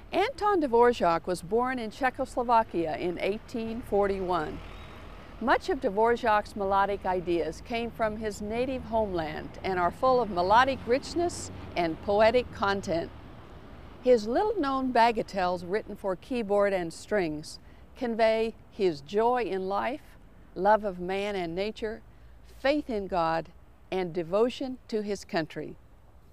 Anton Dvorak was born in Czechoslovakia in 1841. Much of Dvorak's melodic ideas came from his native homeland and are full of melodic richness and poetic content. His little-known bagatelles written for keyboard and strings convey his joy in life, love of man and nature, faith in God, and devotion to his country.